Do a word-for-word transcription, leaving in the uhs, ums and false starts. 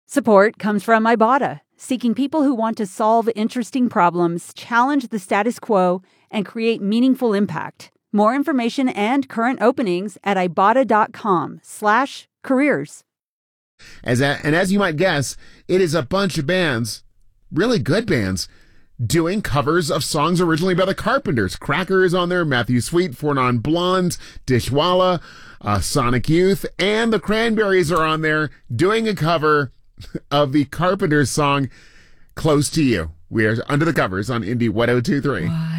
Support comes from Ibotta, seeking people who want to solve interesting problems, challenge the status quo, and create meaningful impact. More information and current openings at Ibotta.com slash careers. As a, and as you might guess, it is a bunch of bands, really good bands, doing covers of songs originally by the Carpenters. Cracker is on there, Matthew Sweet, Four Non Blondes, Dishwalla, uh, Sonic Youth, and the Cranberries are on there doing a cover of the Carpenters song, Close to You. We are under the covers on Indie one oh two three.